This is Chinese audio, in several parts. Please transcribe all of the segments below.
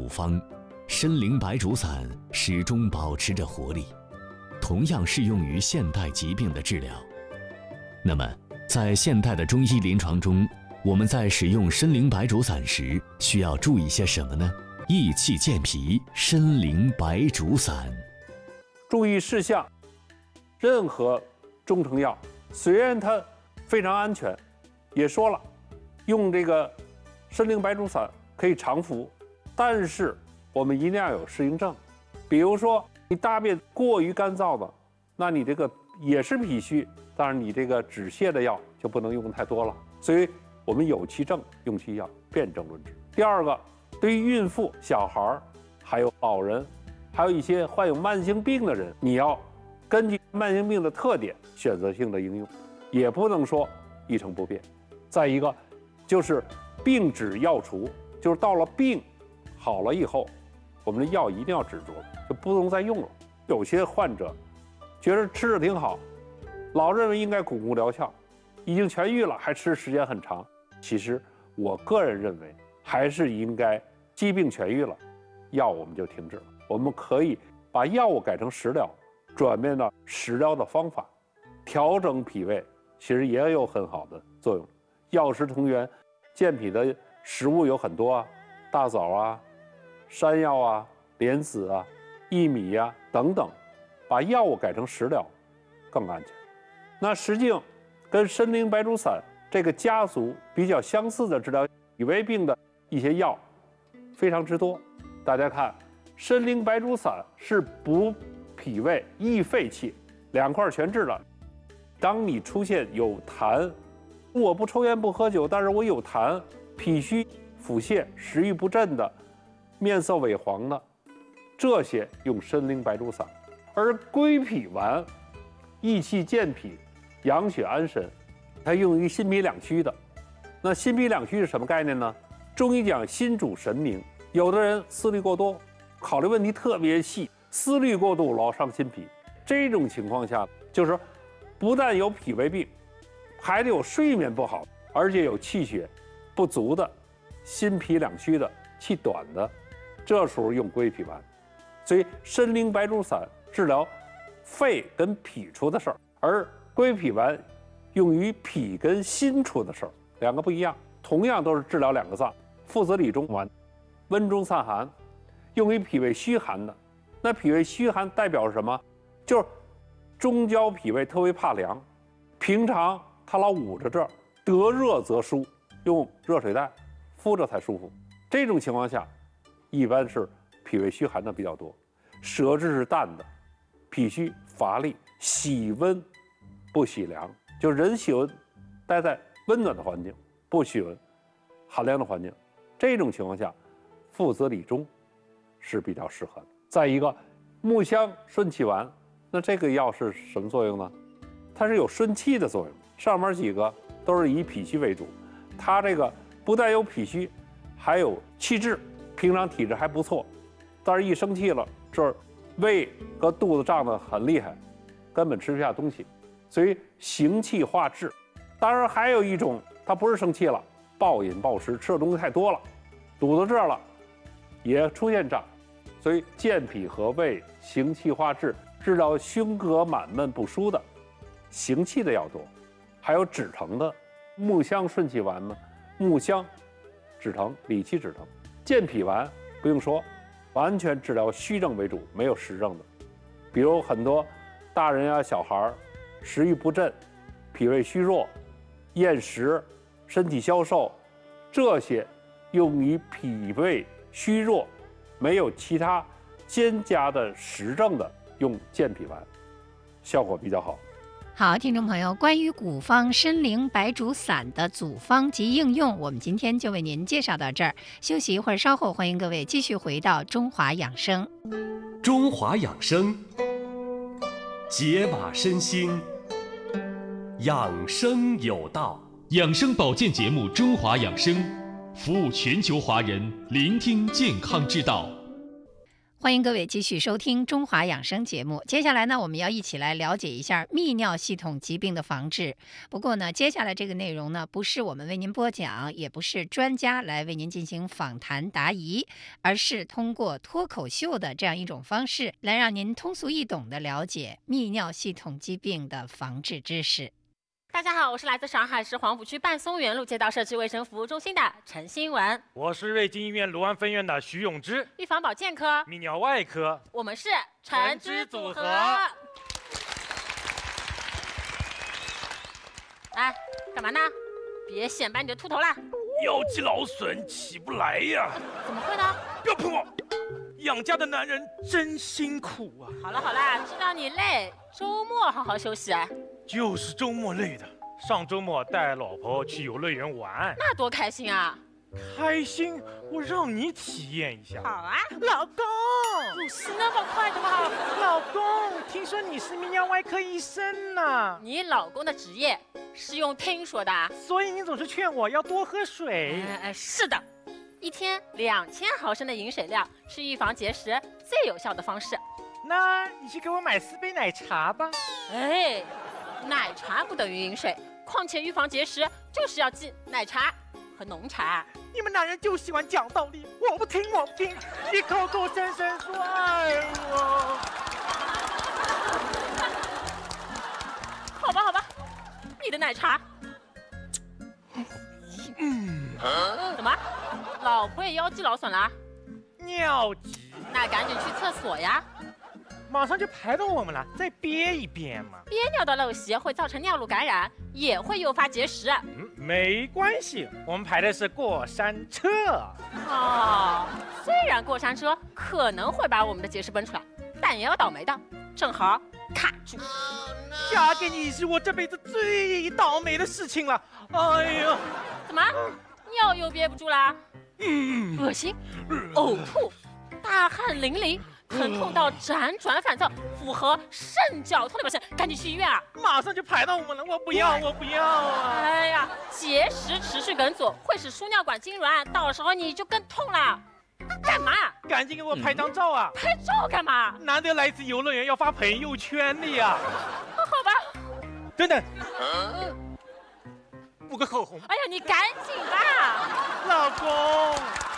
方，参苓白术散始终保持着活力，同样适用于现代疾病的治疗。那么，在现代的中医临床中，我们在使用参苓白术散时，需要注意些什么呢？益气健脾，参苓白术散。 注意事项：任何中成药，虽然它非常安全，也说了，用这个参苓白术散可以常服，但是我们一定要有适应症。比如说，你大便过于干燥的，那你这个也是脾虚，当然你这个止泻的药就不能用太多了。所以我们有其症用其药，辨证论治。第二个，对于孕妇、小孩还有老人，还有一些患有慢性病的人，你要根据慢性病的特点选择性的应用，也不能说一成不变。再一个就是病止药除，就是到了病好了以后，我们的药一定要止住了，就不能再用了。有些患者觉得吃着挺好，老认为应该巩固疗效，已经痊愈了，还吃时间很长。其实我个人认为，还是应该疾病痊愈了，药我们就停止了。我们可以把药物改成食疗，转变到食疗的方法，调整脾胃，其实也有很好的作用。药食同源，健脾的食物有很多啊，大枣啊、山药啊、莲子啊、薏米啊等等，把药物改成食疗更安全。那实际上跟参苓白术散这个家族比较相似的治疗脾胃病的一些药非常之多。大家看，参苓白术散是补脾胃、益肺气，两块全治了。当你出现有痰，我不抽烟不喝酒，但是我有痰、脾虚、腹泻、食欲不振的，面色萎黄的，这些用参苓白术散。而归脾丸益气健脾、养血安神，它用于心脾两虚的。那心脾两虚是什么概念呢？中医讲心主神明，有的人思虑过多，考虑问题特别细，思虑过度老伤心脾。这种情况下，就是不但有脾胃病，还得有睡眠不好，而且有气血不足的、心脾两虚的、气短的，这时候用归脾丸。所以参苓白术散治疗肺跟脾出的事儿，而归脾丸用于脾跟心出的事儿，两个不一样。同样都是治疗两个脏，附子理中丸，温中散寒，用于脾胃虚寒的。那脾胃虚寒代表什么？就是中焦脾胃特别怕凉，平常他老捂着这儿，得热则舒，用热水袋敷着才舒服。这种情况下，一般是脾胃虚寒的比较多，舌质是淡的，脾虚乏力，喜温不喜凉，就人喜欢待在温暖的环境，不喜欢寒凉的环境。这种情况下，附子理中是比较适合的。再一个，木香顺气丸，那这个药是什么作用呢？它是有顺气的作用。上面几个都是以脾虚为主，它这个不但有脾虚，还有气滞，平常体质还不错，但是一生气了，这儿胃和肚子胀得很厉害，根本吃不下东西，所以行气化滞。当然还有一种，它不是生气了，暴饮暴食，吃的东西太多了，堵到这儿了，也出现胀。所以健脾和胃、行气化滞，治疗胸膈满闷不舒的，行气的药多。还有止疼的，木香顺气丸呢，木香止疼，理气止疼。健脾丸不用说，完全治疗虚症为主，没有实症的。比如很多大人啊、小孩食欲不振、脾胃虚弱、厌食、身体消瘦，这些用于脾胃虚弱、没有其他兼加的实证的，用健脾丸，效果比较好。 好，听众朋友，关于古方参苓白术散的组方及应用，我们今天就为您介绍到这儿。休息一会儿，稍后欢迎各位继续回到中华养生。 中华养生，解码身心，养生有道。 养生保健节目《中华养生》，服务全球华人，聆听健康之道。 欢迎各位继续收听中华养生节目。接下来呢，我们要一起来了解一下泌尿系统疾病的防治。不过呢，接下来这个内容呢，不是我们为您播讲，也不是专家来为您进行访谈答疑，而是通过脱口秀的这样一种方式，来让您通俗易懂地了解泌尿系统疾病的防治知识。 大家好，我是来自上海市黄浦区半松园路街道社区卫生服务中心的陈新文。 我是瑞金医院卢湾分院的徐永之， 预防保健科、 泌尿外科， 我们是陈之组合。哎，干嘛呢？别显摆你的秃头啦！ 腰肌劳损起不来呀！ 怎么会呢？ 不要碰我！养家的男人真辛苦啊！ 好了好了，知道你累，周末好好休息。 就是周末累的。上周末带老婆去游乐园玩， 那多开心啊！ 开心，我让你体验一下。 好啊， 老公， 入戏那么快的吗？ 老公，听说你是泌尿外科医生呢？ 你老公的职业是用听说的， 所以你总是劝我要多喝水。 是的，一天2000毫升的饮水量是预防结石最有效的方式。 那你去给我买4杯奶茶吧。 哎，奶茶不等于饮水，况且预防结石就是要记奶茶和浓茶。 你们男人就喜欢讲道理，我不听，你口口声声说爱我。 好吧，你的奶茶。怎么，老婆也腰肌劳损了？ 尿急， 那赶紧去厕所呀。 马上就排到我们了，再憋一憋嘛。 憋尿的陋习会造成尿路感染，也会诱发结石。 没关系，我们排的是过山车。 哦，虽然过山车可能会把我们的结石奔出来，但也要倒霉的，正好卡住。 嫁给你是我这辈子最倒霉的事情了。哎呀， 怎么，尿又憋不住啦？恶心，呕吐，大汗淋漓。疼痛到辗转反侧，符合肾绞痛的表现，赶紧去医院啊！ 马上就排到我们了，我不要啊！ 哎呀，结石持续梗阻会使输尿管痉挛，到时候你就更痛了。干嘛？ 赶紧给我拍张照啊！ 拍照干嘛？ 难得来一次游乐园，要发朋友圈的呀。 好吧。 等等，补个口红。 哎呀，你赶紧吧， 老公。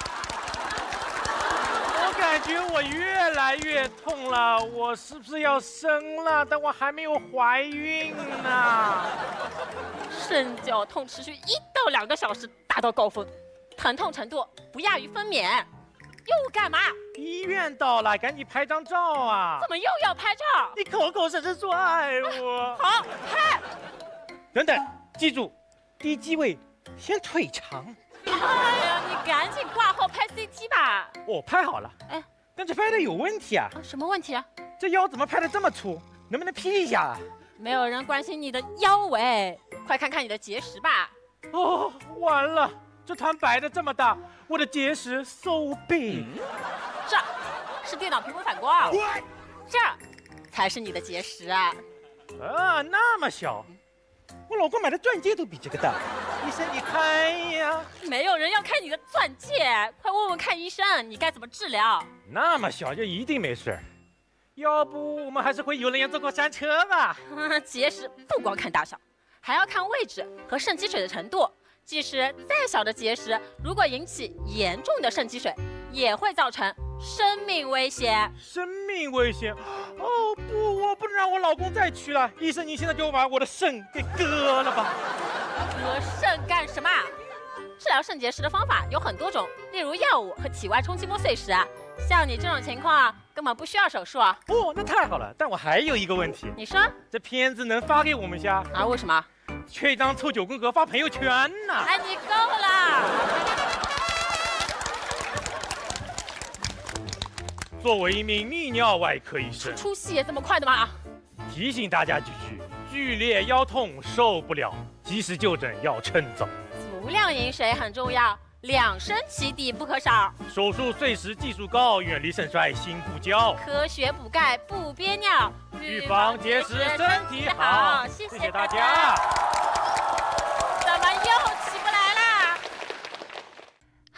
我感觉我越来越痛了，我是不是要生了？但我还没有怀孕呢。 肾绞痛持续1到2个小时达到高峰，疼痛程度不亚于分娩。又干嘛？ 医院到了，赶紧拍张照啊！ 怎么又要拍照？ 你口口声声说爱我。 好，拍。 等等，记住，低机位，先腿长。 哎呀，你赶紧挂号拍 CT 吧。 我拍好了， 哎， 但这拍的有问题啊。 什么问题啊？ 这腰怎么拍的这么粗？能不能 P 一下啊？ 没有人关心你的腰围，快看看你的结石吧。 哦，完了，这团白的这么大，我的结石 so big。 这是电脑屏幕反光，这才是你的结石啊。 啊，那么小。我老公买的钻戒都比这个大，医生你看呀。 没有人要看你的钻戒，快问问看医生，你该怎么治疗？ 那么小就一定没事，要不我们还是回游乐园坐过山车吧。 结石不光看大小，还要看位置和肾积水的程度。即使再小的结石，如果引起严重的肾积水，也会造成生命危险。 生命危险？哦不，我不能让我老公再去了。医生，你现在就把我的肾给割了吧。 割肾干什么？治疗肾结石的方法有很多种，例如药物和体外冲击波碎石。像你这种情况，根本不需要手术。 哦，那太好了。但我还有一个问题。 你说？ 这片子能发给我们下？ 啊？为什么？ 缺一张凑9宫格发朋友圈呢。 哎，你够了。 作为一名泌尿外科医生， 出戏也这么快的吗？ 提醒大家几句：剧烈腰痛受不了，及时就诊要趁早。 足量饮水很重要，2升起底不可少。 手术碎石技术高，远离肾衰心不交。 科学补钙不憋尿， 预防结石身体好。 谢谢大家。 怎么又起不来啦？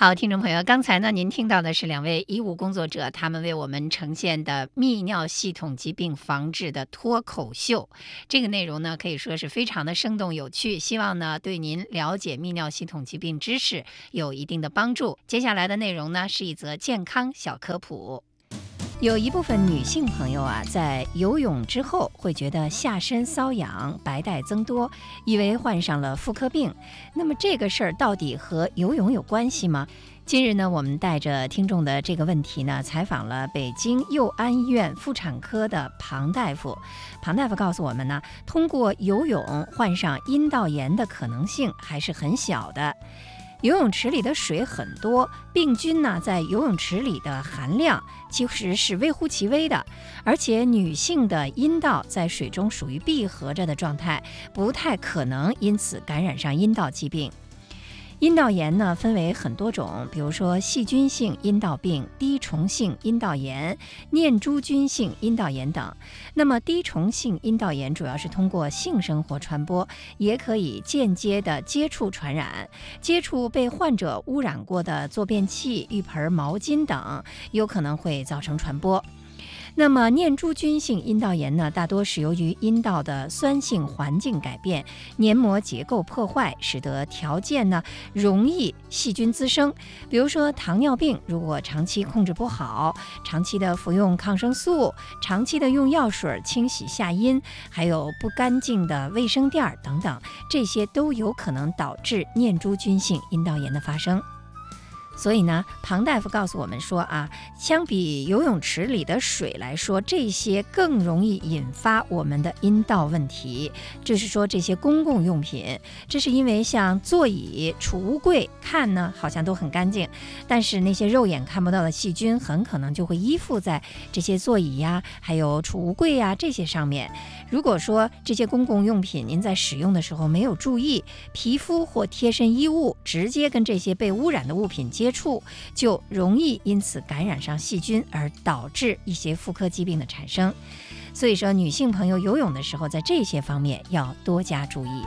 好，听众朋友，刚才呢，您听到的是2位医务工作者，他们为我们呈现的泌尿系统疾病防治的脱口秀。这个内容呢，可以说是非常的生动有趣，希望呢，对您了解泌尿系统疾病知识有一定的帮助。接下来的内容呢，是一则健康小科普。有一部分女性朋友啊，在游泳之后会觉得下身瘙痒、白带增多，以为患上了妇科病。那么这个事儿到底和游泳有关系吗？近日呢，我们带着听众的这个问题呢，采访了北京佑安医院妇产科的庞大夫。庞大夫告诉我们呢，通过游泳患上阴道炎的可能性还是很小的。游泳池里的水很多，病菌呢在游泳池里的含量其实是微乎其微的，而且女性的阴道在水中属于闭合着的状态，不太可能因此感染上阴道疾病。阴道炎呢分为很多种，比如说细菌性阴道病、滴虫性阴道炎、念珠菌性阴道炎等。那么滴虫性阴道炎主要是通过性生活传播，也可以间接的接触传染，接触被患者污染过的坐便器、浴盆、毛巾等，有可能会造成传播。那么念珠菌性阴道炎呢，大多是由于阴道的酸性环境改变，黏膜结构破坏，使得条件呢容易细菌滋生。比如说糖尿病，如果长期控制不好，长期的服用抗生素，长期的用药水清洗下阴，还有不干净的卫生垫等等，这些都有可能导致念珠菌性阴道炎的发生。所以呢，庞大夫告诉我们说啊，相比游泳池里的水来说，这些更容易引发我们的阴道问题。就是说这些公共用品，这是因为像座椅、储物柜看呢好像都很干净，但是那些肉眼看不到的细菌很可能就会依附在这些座椅呀，还有储物柜呀这些上面。如果说这些公共用品您在使用的时候没有注意，皮肤或贴身衣物直接跟这些被污染的物品接触，就容易因此感染上细菌，而导致一些妇科疾病的产生。所以说，女性朋友游泳的时候，在这些方面要多加注意。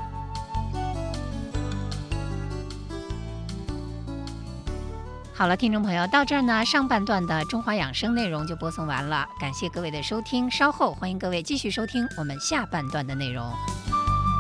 好了，听众朋友，到这儿呢，上半段的中华养生内容就播送完了，感谢各位的收听，稍后欢迎各位继续收听我们下半段的内容。